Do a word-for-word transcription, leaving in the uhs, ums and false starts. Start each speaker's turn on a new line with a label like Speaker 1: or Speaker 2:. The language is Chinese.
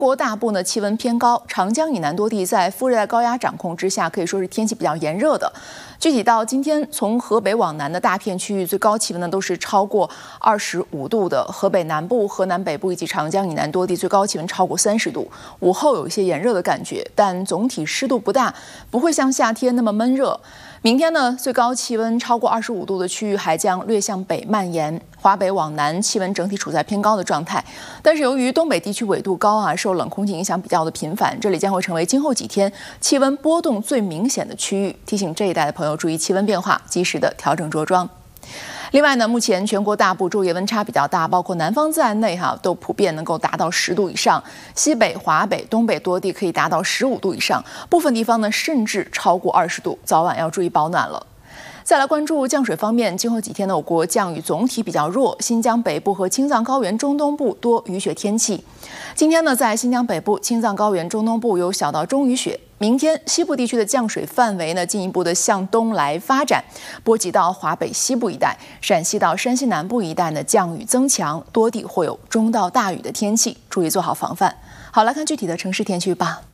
Speaker 1: 国大部呢气温偏高，长江以南多地在副热带高压掌控之下，可以说是天气比较炎热的。具体到今天，从河北往南的大片区域，最高气温呢都是超过二十五度的。河北南部、河南北部以及长江以南多地最高气温超过三十度。午后有一些炎热的感觉，但总体湿度不大，不会像夏天那么闷热。明天呢，最高气温超过二十五度的区域还将略向北蔓延。华北往南气温整体处在偏高的状态，但是由于东北地区纬度高啊，受冷空气影响比较的频繁，这里将会成为今后几天气温波动最明显的区域。提醒这一带的朋友注意气温变化，及时的调整着装。另外呢，目前全国大部昼夜温差比较大，包括南方在内哈，都普遍能够达到十度以上。西北、华北、东北多地可以达到十五度以上，部分地方呢甚至超过二十度，早晚要注意保暖了。再来关注降水方面，今后几天呢，我国降雨总体比较弱，新疆北部和青藏高原中东部多雨雪天气。今天呢，在新疆北部、青藏高原中东部有小到中雨雪。明天西部地区的降水范围呢，进一步的向东来发展，波及到华北西部一带，陕西到山西南部一带呢，降雨增强，多地会有中到大雨的天气，注意做好防范。好，来看具体的城市天气预报。